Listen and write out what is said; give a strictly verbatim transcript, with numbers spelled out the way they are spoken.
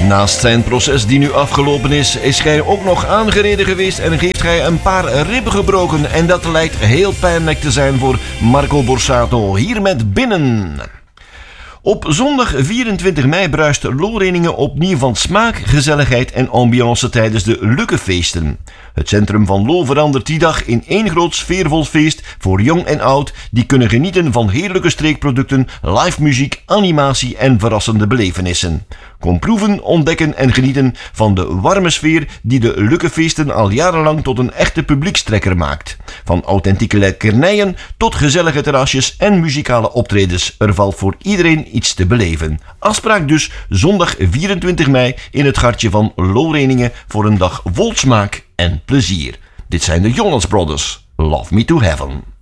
Naast zijn proces die nu afgelopen is, is hij ook nog aangereden geweest en heeft hij een paar ribben gebroken. En dat lijkt heel pijnlijk te zijn voor Marco Borsato. Hier met Binnen. Op zondag vierentwintig mei bruist Looreningen opnieuw van smaak, gezelligheid en ambiance tijdens de Lukkefeesten. Het centrum van Loo verandert die dag in één groot sfeervol feest voor jong en oud die kunnen genieten van heerlijke streekproducten, live muziek, animatie en verrassende belevenissen. Kom proeven, ontdekken en genieten van de warme sfeer die de Lukkefeesten al jarenlang tot een echte publiekstrekker maakt. Van authentieke lekkernijen tot gezellige terrasjes en muzikale optredens. Er valt voor iedereen iets te beleven. Afspraak dus zondag vierentwintig mei in het hartje van Looreningen voor een dag vol smaak en plezier. Dit zijn de Jonas Brothers. Love Me to Heaven.